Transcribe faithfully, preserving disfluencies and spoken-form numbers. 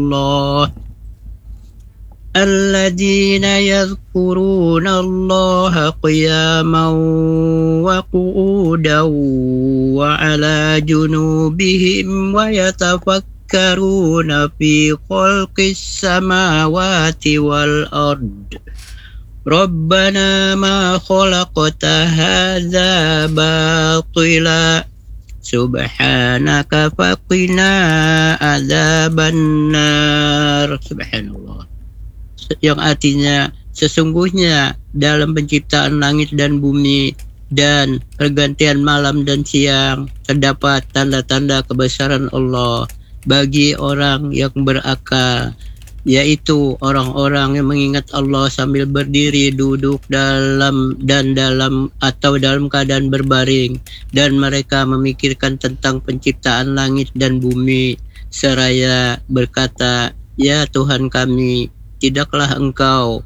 الله الذين يذكرون الله قياما وقعودا وعلى جنوبهم ويتفكرون في خلق السماوات والأرض ربنا ما خلقت هذا باطلا سبحانك فقنا عذاب النار. Subhanallah. Yang artinya sesungguhnya dalam penciptaan langit dan bumi dan pergantian malam dan siang terdapat tanda-tanda kebesaran Allah bagi orang yang berakal, yaitu orang-orang yang mengingat Allah sambil berdiri, duduk, dalam dan dalam atau dalam keadaan berbaring, dan mereka memikirkan tentang penciptaan langit dan bumi seraya berkata, ya Tuhan kami, tidaklah Engkau